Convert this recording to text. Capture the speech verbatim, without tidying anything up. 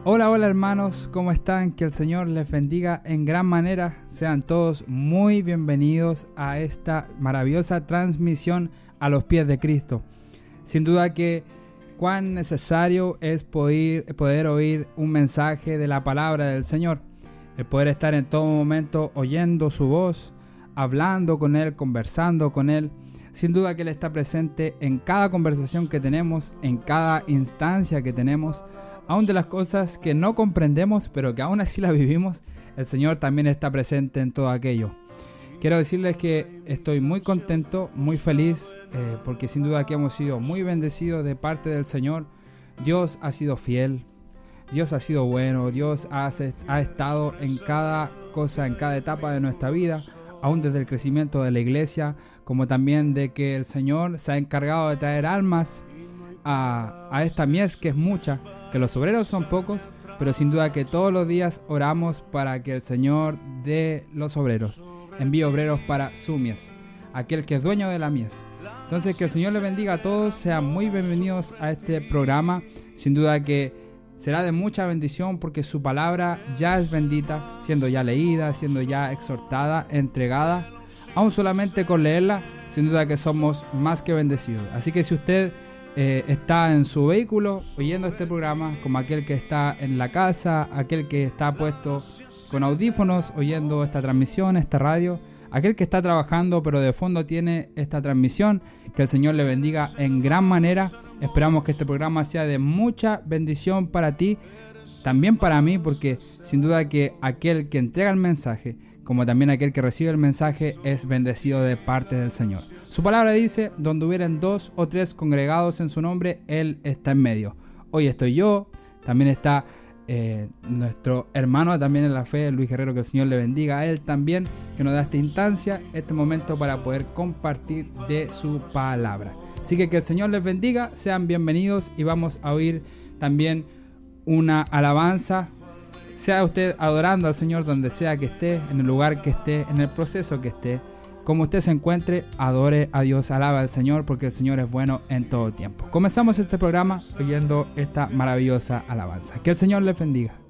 Hola, hola hermanos, ¿cómo están? Que el Señor les bendiga en gran manera. Sean todos muy bienvenidos a esta maravillosa transmisión a los pies de Cristo. Sin duda que cuán necesario es poder, poder oír un mensaje de la palabra del Señor. El poder estar en todo momento oyendo su voz, hablando con Él, conversando con Él. Sin duda que Él está presente en cada conversación que tenemos, en cada instancia que tenemos. Aún de las cosas que no comprendemos, pero que aún así las vivimos, el Señor también está presente en todo aquello. Quiero decirles que estoy muy contento, muy feliz, eh, porque sin duda que hemos sido muy bendecidos de parte del Señor. Dios ha sido fiel, Dios ha sido bueno, Dios ha, ha estado en cada cosa, en cada etapa de nuestra vida, aún desde el crecimiento de la iglesia, como también de que el Señor se ha encargado de traer almas a, a esta mies que es mucha, que los obreros son pocos, pero sin duda que todos los días oramos para que el Señor dé los obreros, envíe obreros para su mies, aquel que es dueño de la mies. Entonces que el Señor les bendiga a todos, sean muy bienvenidos a este programa. Sin duda que será de mucha bendición porque su palabra ya es bendita, siendo ya leída, siendo ya exhortada, entregada. Aún solamente con leerla, sin duda que somos más que bendecidos. Así que si usted Eh, está en su vehículo oyendo este programa, como aquel que está en la casa, aquel que está puesto con audífonos oyendo esta transmisión, esta radio, aquel que está trabajando pero de fondo tiene esta transmisión, que el Señor le bendiga en gran manera. Esperamos que este programa sea de mucha bendición para ti, también para mí, porque sin duda que aquel que entrega el mensaje, como también aquel que recibe el mensaje, es bendecido de parte del Señor. Su palabra dice, donde hubieran dos o tres congregados en su nombre, Él está en medio. Hoy estoy yo, también está eh, nuestro hermano también en la fe, Luis Guerrero, que el Señor le bendiga a él también, que nos da esta instancia, este momento para poder compartir de su palabra. Así que que el Señor les bendiga, sean bienvenidos y vamos a oír también una alabanza. Sea usted adorando al Señor donde sea que esté, en el lugar que esté, en el proceso que esté. Como usted se encuentre, adore a Dios, alaba al Señor, porque el Señor es bueno en todo tiempo. Comenzamos este programa oyendo esta maravillosa alabanza. Que el Señor les bendiga.